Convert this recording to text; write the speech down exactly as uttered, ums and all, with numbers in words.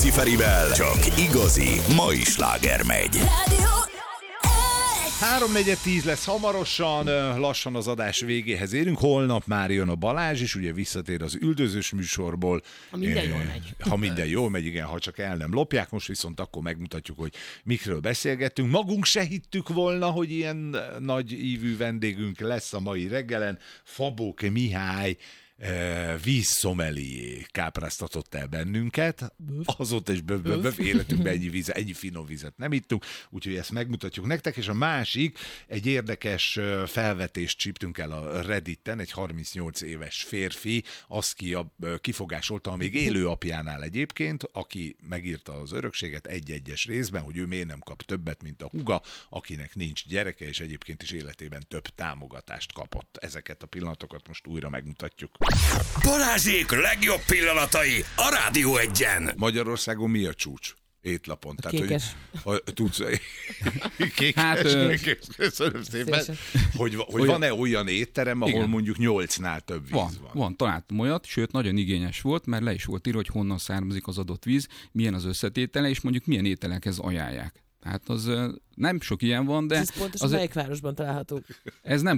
Rádiózi Ferivel csak igazi mai sláger megy. háromnegyed tíz lesz hamarosan, lassan az adás végéhez érünk. Holnap már jön a Balázs is, ugye visszatér az üldözős műsorból. Ha minden jól megy. Ha minden jól megy, igen, ha csak el nem lopják. Most viszont akkor megmutatjuk, hogy mikről beszélgettünk. Magunk se hittük volna, hogy ilyen nagy ívű vendégünk lesz a mai reggelen. Fabóke Mihály vízszomelié kápráztatott el bennünket. Azóta is böv életünkben ennyi, víz, ennyi finom vizet nem ittunk, úgyhogy ezt megmutatjuk nektek, és a másik, egy érdekes felvetést csíptünk el a Redditen, egy harmincnyolc éves férfi azt ki, kifogásolta a még élő apjánál egyébként, aki megírta az örökséget egy-egyes részben, hogy ő miért nem kap többet, mint a húga, akinek nincs gyereke, és egyébként is életében több támogatást kapott. Ezeket a pillanatokat most újra megmutatjuk. Balázsék legjobb pillanatai a Rádió Egyen. Magyarországon mi a csúcs? Étlapon. A kékes. Tehát, hogy, tudsz, kékes, Hát, ö... köszönöm szépen. Hogy, hogy olyan... van-e olyan étterem, ahol igen, mondjuk nyolcnál több víz van? Van, van, találtam olyat, sőt nagyon igényes volt, mert le is volt írva, hogy honnan származik az adott víz, milyen az összetétele, és mondjuk milyen ételekhez ajánlják. Tehát az nem sok ilyen van, de... Ez pontosan az... melyik városban található? Ez nem